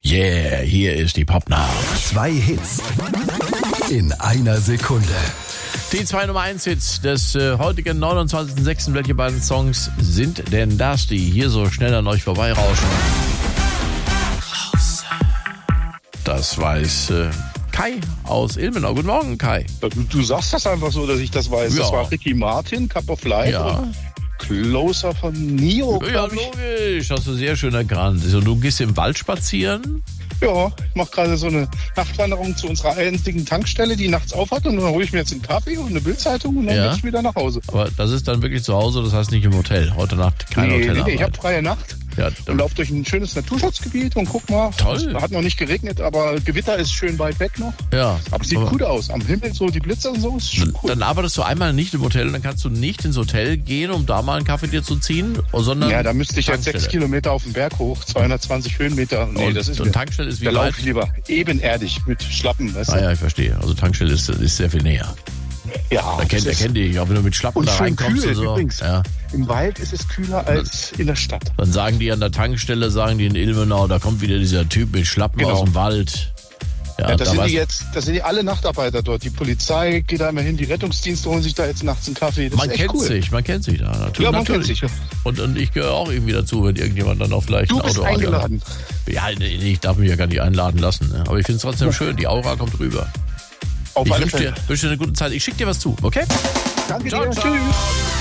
Yeah, hier ist die Popnacht. 2 Hits in einer Sekunde. Die 2 Nummer 1 Hits des heutigen 29.06. Welche beiden Songs sind denn das, die hier so schnell an euch vorbeirauschen? Das weiß Kai aus Ilmenau. Guten Morgen, Kai. Du sagst das einfach so, dass ich das weiß. Ja. Das war Ricky Martin, Cup of Life. Ja. Und Closer von Nio. Ja, logisch. Hast du sehr schön erkannt. Also, du gehst im Wald spazieren? Ja, ich mache gerade so eine Nachtwanderung zu unserer einzigen Tankstelle, die nachts auf hat. Und dann hole ich mir jetzt einen Kaffee und eine Bildzeitung und dann gehe ich wieder nach Hause. Aber das ist dann wirklich zu Hause, das heißt nicht im Hotel. Heute Nacht kein Hotel. Nee, ich habe freie Nacht. Ja, Und laufe durch ein schönes Naturschutzgebiet und guck mal. Toll. Es hat noch nicht geregnet, aber Gewitter ist schön weit weg noch. ja. Aber es sieht gut aus. Am Himmel so die Blitze und so. Ist schon cool. Dann arbeitest du einmal nicht im Hotel und dann kannst du nicht ins Hotel gehen, um da mal einen Kaffee dir zu ziehen, sondern Ja, da müsste ich jetzt 6 Tankstelle. Kilometer auf den Berg hoch, 220 Höhenmeter. Nee, das ist Und Tankstelle ist wie da weit? laufe ich lieber ebenerdig mit Schlappen. Weißt du? Ah ja, ich verstehe. Also Tankstelle ist sehr viel näher. Ja, Da kennt dich, auch wenn du mit Schlappen und da schön reinkommst kühl und so. übrigens. Ja. Im Wald ist es kühler als in der Stadt. Dann sagen die an der Tankstelle, sagen die in Ilmenau, da kommt wieder dieser Typ mit Schlappen Genau. aus dem Wald. Ja, Das sind die alle Nachtarbeiter dort. Die Polizei geht da immer hin, die Rettungsdienste holen sich da jetzt nachts einen Kaffee. Das man ist echt cool. man kennt sich da. Natürlich, Ja, man kennt natürlich. sich. Und ich gehöre auch irgendwie dazu, wenn irgendjemand dann auch vielleicht Du ein bist Auto eingeladen. Ja, nee, ich darf mich ja gar nicht einladen lassen. Ne? Aber ich finde es trotzdem schön, die Aura kommt rüber. Auf Ich alle wünsche Fälle. dir eine gute Zeit. Ich schicke dir was zu, okay? Danke Ciao, dir. ciao. Tschüss.